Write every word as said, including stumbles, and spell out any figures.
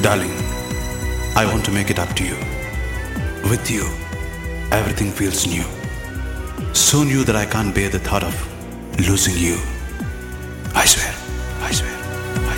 Darling, I want to make it up to you. With you, everything feels new. So new that I can't bear the thought of losing you. I swear, I swear.